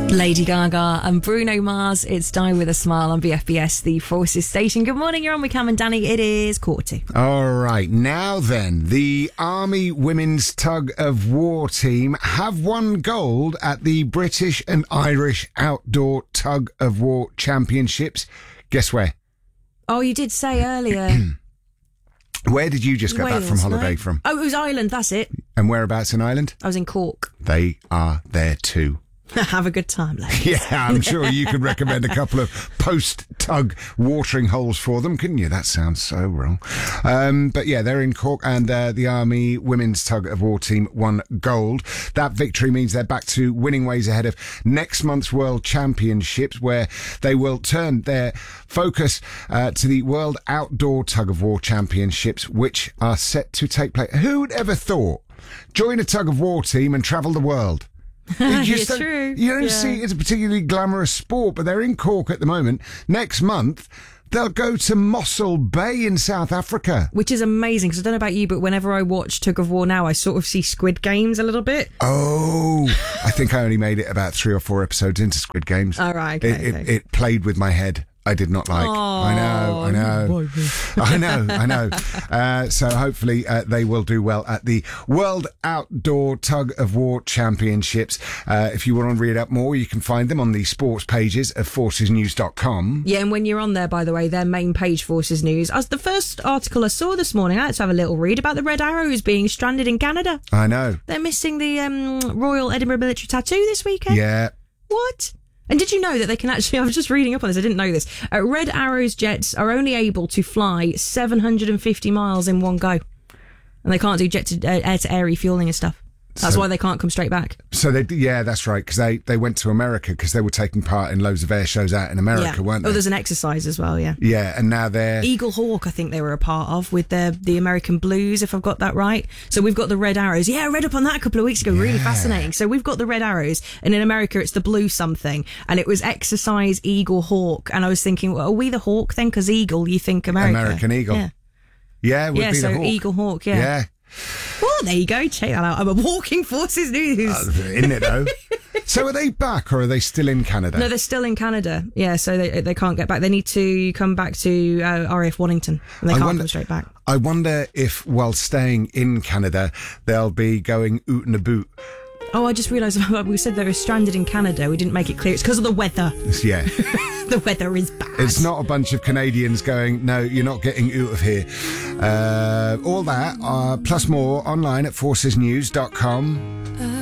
Lady Gaga and Bruno Mars. It's Die With A Smile on BFBS, the Forces station. Good morning, you're on with Cam and Danny. It is 2:45. All right, now then, the Army Women's Tug of War team have won gold at the British and Irish Outdoor Tug of War Championships. Guess where? Oh, you did say earlier. Where did you just get back from Wales, holiday no? from? Oh, it was Ireland, that's it. And whereabouts in Ireland? I was in Cork. They are there too. Have a good time, ladies. Yeah, I'm sure you could recommend a couple of post-tug watering holes for them, couldn't you? That sounds so wrong. But yeah, they're in Cork, and the Army Women's Tug of War team won gold. That victory means they're back to winning ways ahead of next month's World Championships, where they will turn their focus to the World Outdoor Tug of War Championships, which are set to take place. Who would ever thought? Join a tug of war team and travel the world. It's true. You don't see it's a particularly glamorous sport, but they're in Cork at the moment. Next month, they'll go to Mossel Bay in South Africa. Which is amazing, because I don't know about you, but whenever I watch Tug of War now, I sort of see Squid Games a little bit. Oh, I think I only made it about 3 or 4 episodes into Squid Games. All right, okay. It played with my head. I did not like. I know. So hopefully they will do well at the World Outdoor Tug of War Championships. If you want to read up more, you can find them on the sports pages of forcesnews.com. Yeah, and when you're on there, by the way, their main page, Forces News, as the first article I saw this morning, I had to have a little read about the Red Arrows being stranded in Canada. I know. They're missing the Royal Edinburgh Military Tattoo this weekend. Yeah. What? And did you know that they can actually, I was just reading up on this, I didn't know this, Red Arrows jets are only able to fly 750 miles in one go. And they can't do air-to-air refueling and stuff. That's why they can't come straight back. So that's right, because they went to America because they were taking part in loads of air shows out in America, weren't they? Oh, there's an exercise as well, yeah. Yeah, and now they're... Eagle Hawk, I think they were a part of, with the American Blues, if I've got that right. So we've got the Red Arrows. Yeah, I read up on that a couple of weeks ago. Really fascinating. So we've got the Red Arrows, and in America it's the Blue something, and it was exercise Eagle Hawk. And I was thinking, well, are we the Hawk then? Because Eagle, you think America. American Eagle. Yeah, would be the Hawk. Eagle Hawk, yeah. Yeah. Well, there you go. Check that out. I'm a walking Forces News. Isn't it, though? So are they back, or are they still in Canada? No, they're still in Canada. Yeah, so they can't get back. They need to come back to RAF Wannington, and they can't come straight back. I wonder if, while staying in Canada, they'll be going oot and a boot. Oh, I just realised we said they were stranded in Canada. We didn't make it clear. It's because of the weather. Yeah. The weather is bad. It's not a bunch of Canadians going, no, you're not getting out of here. All that, plus more online at forcesnews.com.